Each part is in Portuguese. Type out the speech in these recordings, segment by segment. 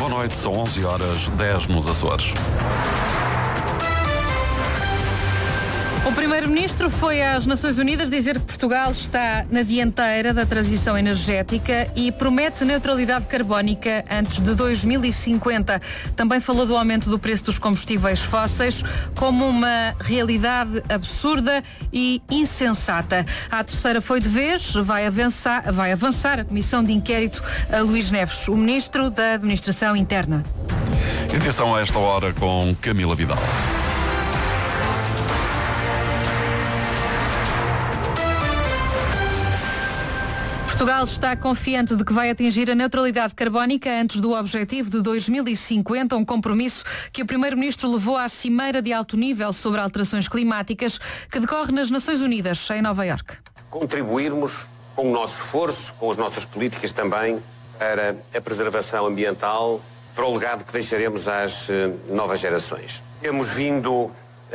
Boa noite, são 11h10 nos Açores. O Primeiro-Ministro foi às Nações Unidas dizer que Portugal está na dianteira da transição energética e promete neutralidade carbónica antes de 2050. Também falou do aumento do preço dos combustíveis fósseis como uma realidade absurda e insensata. A terceira foi de vez, vai avançar a comissão de inquérito a Luís Neves, o Ministro da Administração Interna. Edição a esta hora com Camila Vidal. Portugal está confiante de que vai atingir a neutralidade carbónica antes do objetivo de 2050, um compromisso que o Primeiro-Ministro levou à Cimeira de Alto Nível sobre alterações climáticas que decorre nas Nações Unidas, em Nova Iorque. Contribuirmos com o nosso esforço, com as nossas políticas também, para a preservação ambiental, para o legado que deixaremos às novas gerações. Temos vindo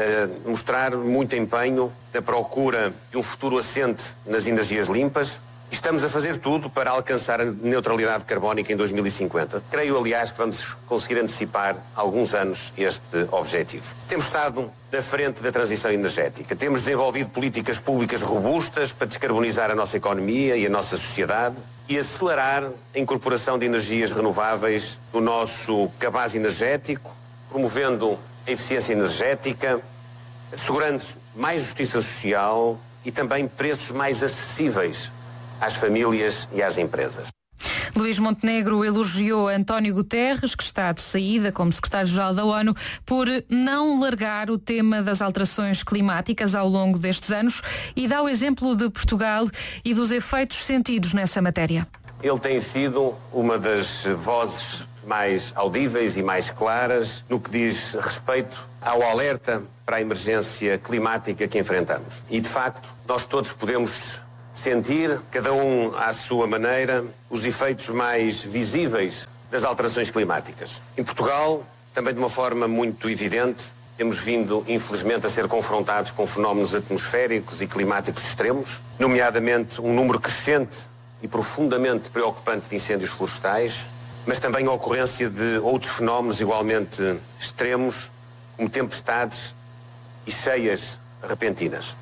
a mostrar muito empenho na procura de um futuro assente nas energias limpas. Estamos a fazer tudo para alcançar a neutralidade carbónica em 2050. Creio, aliás, que vamos conseguir antecipar alguns anos este objetivo. Temos estado na frente da transição energética. Temos desenvolvido políticas públicas robustas para descarbonizar a nossa economia e a nossa sociedade e acelerar a incorporação de energias renováveis no nosso cabaz energético, promovendo a eficiência energética, assegurando mais justiça social e também preços mais acessíveis às famílias e às empresas. Luís Montenegro elogiou António Guterres, que está de saída como secretário-geral da ONU, por não largar o tema das alterações climáticas ao longo destes anos e dá o exemplo de Portugal e dos efeitos sentidos nessa matéria. Ele tem sido uma das vozes mais audíveis e mais claras no que diz respeito ao alerta para a emergência climática que enfrentamos. E, de facto, nós todos podemos sentir, cada um à sua maneira, os efeitos mais visíveis das alterações climáticas. Em Portugal, também de uma forma muito evidente, temos vindo, infelizmente, a ser confrontados com fenómenos atmosféricos e climáticos extremos, nomeadamente um número crescente e profundamente preocupante de incêndios florestais, mas também a ocorrência de outros fenómenos igualmente extremos, como tempestades e cheias repentinas.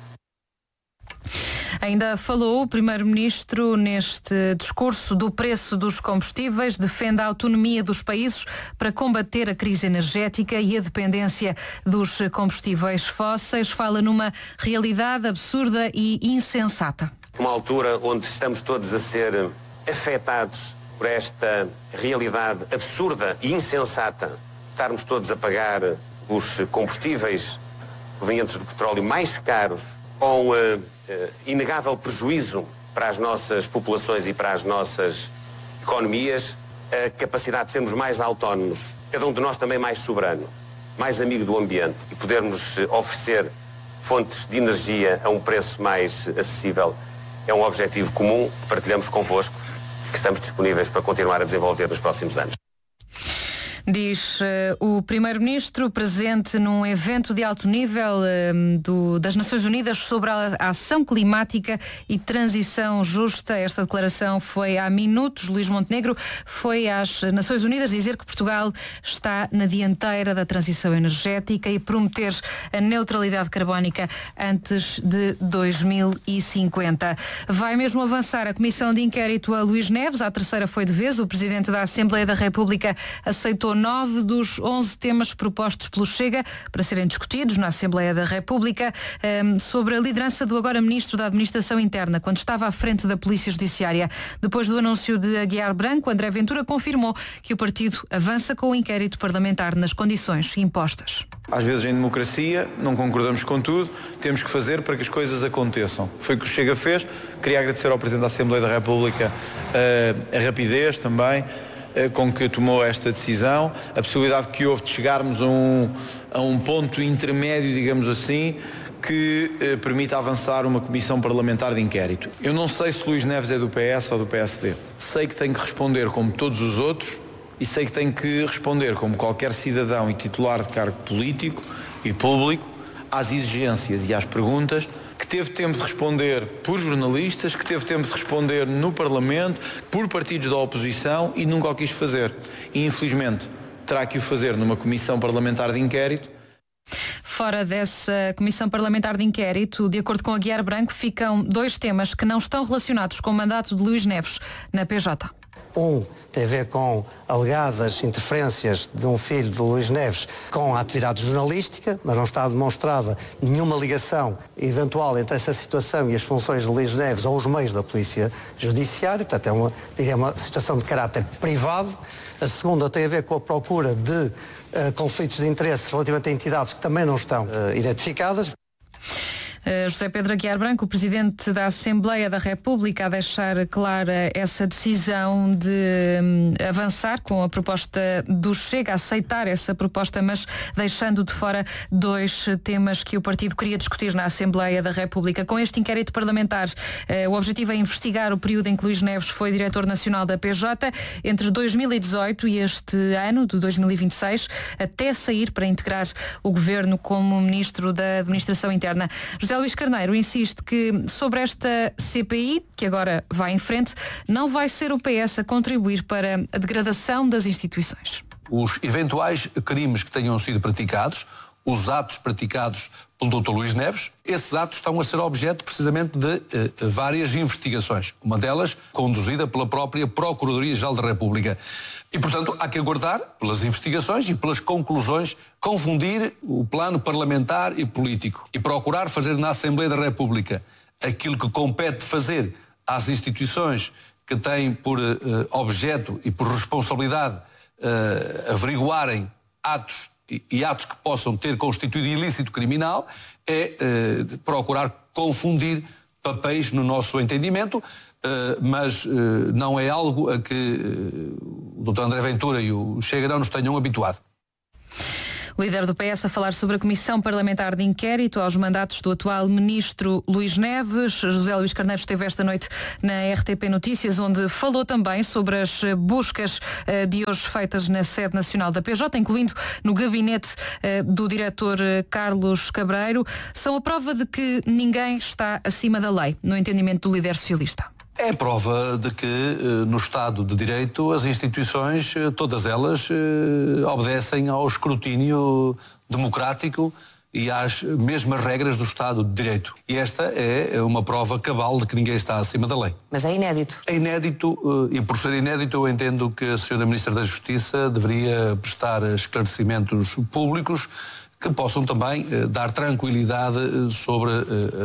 Ainda falou o Primeiro-Ministro neste discurso do preço dos combustíveis, defende a autonomia dos países para combater a crise energética e a dependência dos combustíveis fósseis. Fala numa realidade absurda e insensata. Uma altura onde estamos todos a ser afetados por esta realidade absurda e insensata, estarmos todos a pagar os combustíveis provenientes do petróleo mais caros, com inegável prejuízo para as nossas populações e para as nossas economias, a capacidade de sermos mais autónomos, cada um de nós também mais soberano, mais amigo do ambiente e podermos oferecer fontes de energia a um preço mais acessível é um objetivo comum que partilhamos convosco e que estamos disponíveis para continuar a desenvolver nos próximos anos. Diz o Primeiro-Ministro presente num evento de alto nível das Nações Unidas sobre a ação climática e transição justa. Esta declaração foi há minutos. Luís Montenegro foi às Nações Unidas dizer que Portugal está na dianteira da transição energética e prometer a neutralidade carbónica antes de 2050. Vai mesmo avançar a comissão de inquérito a Luís Neves. A terceira foi de vez. O Presidente da Assembleia da República aceitou 9 dos 11 temas propostos pelo Chega para serem discutidos na Assembleia da República sobre a liderança do agora Ministro da Administração Interna, quando estava à frente da Polícia Judiciária. Depois do anúncio de Aguiar Branco, André Ventura confirmou que o partido avança com o inquérito parlamentar nas condições impostas. Às vezes em democracia não concordamos com tudo, temos que fazer para que as coisas aconteçam. Foi o que o Chega fez. Queria agradecer ao Presidente da Assembleia da República a rapidez também com que tomou esta decisão, a possibilidade que houve de chegarmos a um ponto intermédio, digamos assim, que permita avançar uma comissão parlamentar de inquérito. Eu não sei se Luís Neves é do PS ou do PSD. Sei que tem que responder como todos os outros e sei que tem que responder como qualquer cidadão e titular de cargo político e público às exigências e às perguntas que teve tempo de responder por jornalistas, que teve tempo de responder no Parlamento, por partidos da oposição e nunca o quis fazer. E, infelizmente, terá que o fazer numa comissão parlamentar de inquérito. Fora dessa comissão parlamentar de inquérito, de acordo com Aguiar Branco, ficam 2 temas que não estão relacionados com o mandato de Luís Neves na PJ. Um tem a ver com alegadas interferências de um filho de Luís Neves com a atividade jornalística, mas não está demonstrada nenhuma ligação eventual entre essa situação e as funções de Luís Neves ou os meios da Polícia Judiciária. Portanto, é uma situação de caráter privado. A segunda tem a ver com a procura de conflitos de interesse relativamente a entidades que também não estão identificadas. José Pedro Aguiar Branco, o Presidente da Assembleia da República, a deixar clara essa decisão de avançar com a proposta do Chega, a aceitar essa proposta, mas deixando de fora 2 temas que o partido queria discutir na Assembleia da República. Com este inquérito parlamentar, o objetivo é investigar o período em que Luís Neves foi Diretor Nacional da PJ, entre 2018 e este ano, de 2026, até sair para integrar o Governo como Ministro da Administração Interna. José Luís Carneiro insiste que sobre esta CPI, que agora vai em frente, não vai ser o PS a contribuir para a degradação das instituições. Os eventuais crimes que tenham sido praticados, os atos praticados pelo Dr. Luís Neves, esses atos estão a ser objeto precisamente de várias investigações. Uma delas conduzida pela própria Procuradoria-Geral da República. E, portanto, há que aguardar pelas investigações e pelas conclusões, confundir o plano parlamentar e político e procurar fazer na Assembleia da República aquilo que compete fazer às instituições que têm por objeto e por responsabilidade averiguarem atos e atos que possam ter constituído ilícito criminal, é procurar confundir papéis no nosso entendimento, mas não é algo a que o Dr. André Ventura e o Chega não nos tenham habituado. O líder do PS a falar sobre a Comissão Parlamentar de Inquérito aos mandatos do atual Ministro Luís Neves. José Luís Carneiro esteve esta noite na RTP Notícias, onde falou também sobre as buscas de hoje feitas na sede nacional da PJ, incluindo no gabinete do diretor Carlos Cabreiro. São a prova de que ninguém está acima da lei, no entendimento do líder socialista. É prova de que no Estado de Direito as instituições, todas elas, obedecem ao escrutínio democrático e às mesmas regras do Estado de Direito. E esta é uma prova cabal de que ninguém está acima da lei. Mas é inédito. É inédito, e por ser inédito eu entendo que a Sra. Ministra da Justiça deveria prestar esclarecimentos públicos que possam também dar tranquilidade sobre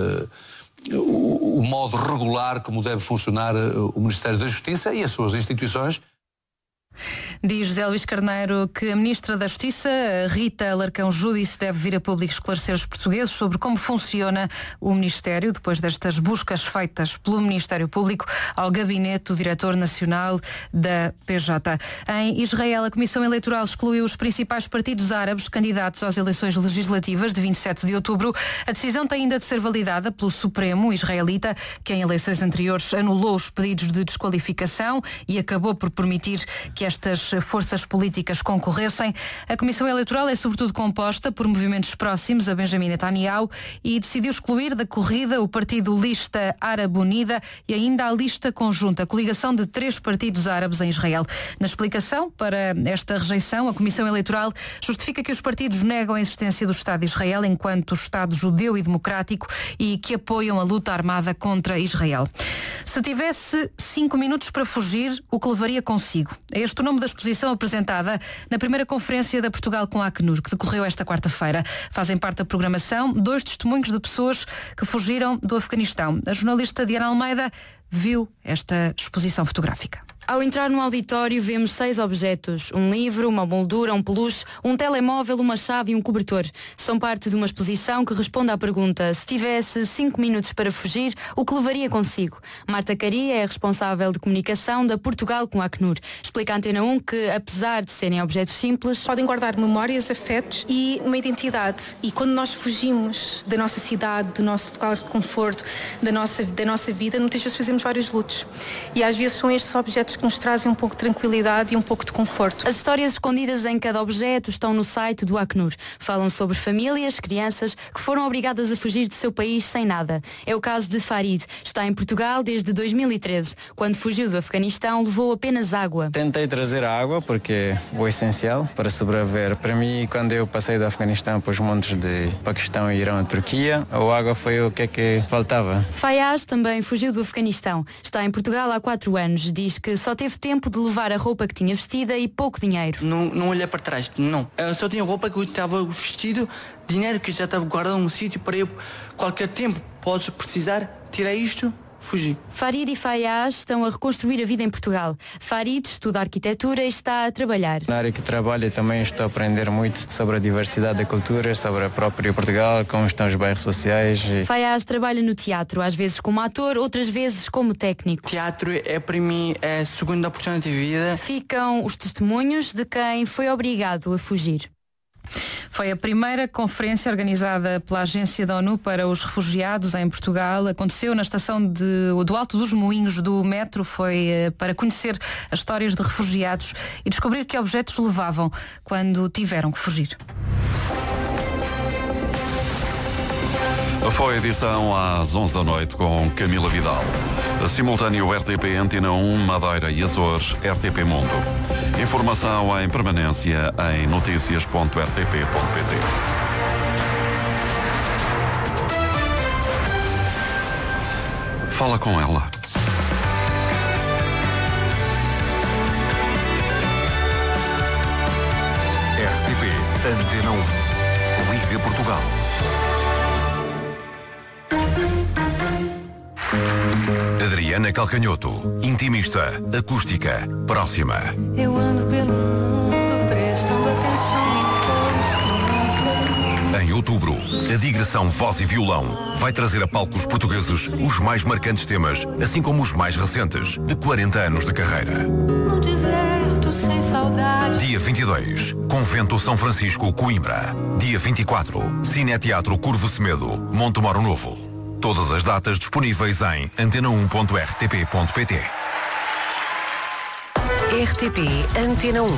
o modo regular como deve funcionar o Ministério da Justiça e as suas instituições. Diz José Luís Carneiro que a Ministra da Justiça, Rita Larcão Júdice, deve vir a público esclarecer os portugueses sobre como funciona o Ministério, depois destas buscas feitas pelo Ministério Público ao gabinete do Diretor Nacional da PJ. Em Israel, a Comissão Eleitoral excluiu os principais partidos árabes candidatos às eleições legislativas de 27 de outubro. A decisão tem ainda de ser validada pelo Supremo israelita, que em eleições anteriores anulou os pedidos de desqualificação e acabou por permitir que estas forças políticas concorressem. A Comissão Eleitoral é sobretudo composta por movimentos próximos a Benjamin Netanyahu e decidiu excluir da corrida o partido Lista Árabe Unida e ainda a lista conjunta, a coligação de 3 partidos árabes em Israel. Na explicação para esta rejeição, a Comissão Eleitoral justifica que os partidos negam a existência do Estado de Israel enquanto Estado judeu e democrático e que apoiam a luta armada contra Israel. Se tivesse 5 minutos para fugir, o que levaria consigo? É este o nome da exposição apresentada na primeira conferência da Portugal com a Acnur, que decorreu esta quarta-feira. Fazem parte da programação 2 testemunhos de pessoas que fugiram do Afeganistão. A jornalista Diana Almeida viu esta exposição fotográfica. Ao entrar no auditório vemos 6 objetos, um livro, uma moldura, um peluche, um telemóvel, uma chave e um cobertor. São parte de uma exposição que responde à pergunta: se tivesse 5 minutos para fugir, o que levaria consigo? Marta Caria é a responsável de comunicação da Portugal com a Acnur. Explica à Antena 1 que, apesar de serem objetos simples, podem guardar memórias, afetos e uma identidade. E quando nós fugimos da nossa cidade, do nosso local de conforto, da nossa vida, muitas vezes fazemos vários lutos. E às vezes são estes objetos que nos trazem um pouco de tranquilidade e um pouco de conforto. As histórias escondidas em cada objeto estão no site do Acnur. Falam sobre famílias, crianças que foram obrigadas a fugir do seu país sem nada. É o caso de Farid. Está em Portugal desde 2013. Quando fugiu do Afeganistão, levou apenas água. Tentei trazer a água porque é o essencial para sobreviver. Para mim, quando eu passei do Afeganistão para os montes de Paquistão, Irão e Turquia, a água foi o que é que faltava. Fayaz também fugiu do Afeganistão. Está em Portugal há 4 anos. Diz que só teve tempo de levar a roupa que tinha vestida e pouco dinheiro. Não olhei para trás, não. Eu só tinha roupa que eu estava vestido, dinheiro que já estava guardado num sítio para eu, qualquer tempo, podes precisar, tirar isto, fugir. Farid e Fayaz estão a reconstruir a vida em Portugal. Farid estuda arquitetura e está a trabalhar. Na área que trabalho também estou a aprender muito sobre a diversidade da cultura, sobre a própria Portugal, como estão os bairros sociais. Fayaz trabalha no teatro, às vezes como ator, outras vezes como técnico. Teatro é para mim a segunda oportunidade de vida. Ficam os testemunhos de quem foi obrigado a fugir. Foi a primeira conferência organizada pela Agência da ONU para os Refugiados em Portugal. Aconteceu na estação do Alto dos Moinhos do metro. Foi para conhecer as histórias de refugiados e descobrir que objetos levavam quando tiveram que fugir. Foi a edição às 11 da noite com Camila Vidal. Simultâneo RTP Antena 1, Madeira e Açores, RTP Mundo. Informação em permanência em noticias.rtp.pt. Fala com ela. RTP Antena 1. Liga Portugal. Adriana Calcanhoto, intimista, acústica, próxima. Eu ando pelo mundo prestando atenção em outubro, a digressão Voz e Violão vai trazer a palcos portugueses os mais marcantes temas, assim como os mais recentes, de 40 anos de carreira. no deserto sem saudade. Dia 22, Convento São Francisco, Coimbra. Dia 24, Cineteatro Curvo Semedo, Montemoro Novo. Todas as datas disponíveis em antena1.rtp.pt. RTP Antena 1.